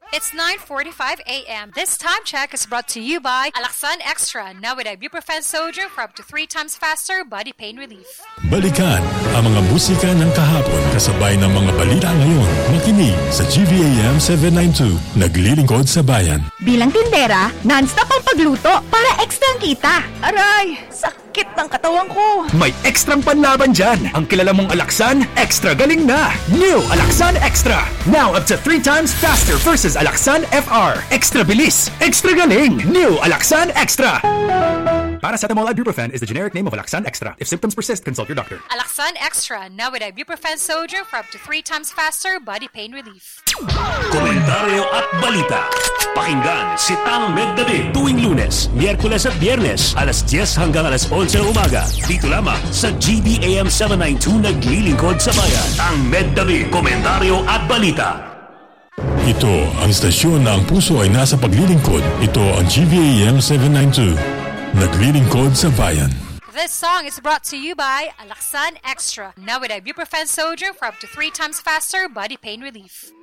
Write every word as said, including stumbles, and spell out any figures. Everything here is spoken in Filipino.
It's nine forty-five a.m. This time check is brought to you by Alaxan Extra, now with ibuprofen sodium for up to three times faster body pain relief. Balikan ang mga musika ng kahapon kasabay ng mga balita ngayon. Makinig sa G V A M seven ninety-two, naglilingkod sa bayan. Bilang tindera, non-stop ang pagluto para extra ang kita. Aray! Sakit ng katawan ko! May ekstrang panlaban dyan! Ang kilala mong Alaxan, extra galing na! New Alaxan Extra! Now up to three times faster versus Alaxan F R. Extra bilis! Extra galing! New Alaxan Extra! Paracetamol ibuprofen is the generic name of Alaxan Extra. If symptoms persist, consult your doctor. Alaxan Extra, now with ibuprofen sodium for up to three times faster body pain relief. Komentaryo at balita. Pakinggan si Tang Meddabi tuwing Lunes, Miyerkules at Biyernes, alas diyes hanggang alas onse umaga. Dito lamang sa G B A M seven ninety-two, naglilingkod sa bayan. Tang Meddabi, komentaryo at balita. Ito ang istasyon na ang puso ay nasa paglilingkod. Ito ang G V A M seven ninety-two, naglilingkod sa bayan. This song is brought to you by Alaxan Extra, now with ibuprofen sodium for up to three times faster body pain relief.